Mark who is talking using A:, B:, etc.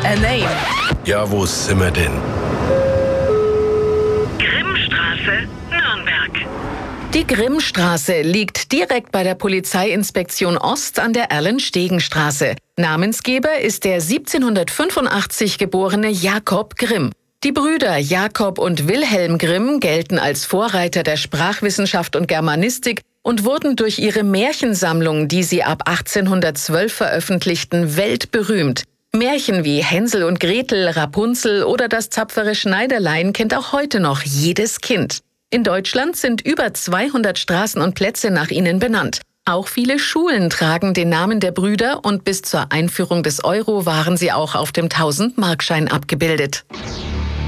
A: A Name.
B: Ja, wo sind wir denn?
C: Grimmstraße, Nürnberg.
A: Die Grimmstraße liegt direkt bei der Polizeiinspektion Ost an der Erlenstegenstraße. Namensgeber ist der 1785 geborene Jakob Grimm. Die Brüder Jakob und Wilhelm Grimm gelten als Vorreiter der Sprachwissenschaft und Germanistik und wurden durch ihre Märchensammlung, die sie ab 1812 veröffentlichten, weltberühmt. Märchen wie Hänsel und Gretel, Rapunzel oder das tapfere Schneiderlein kennt auch heute noch jedes Kind. In Deutschland sind über 200 Straßen und Plätze nach ihnen benannt. Auch viele Schulen tragen den Namen der Brüder und bis zur Einführung des Euro waren sie auch auf dem 1000-Markschein abgebildet.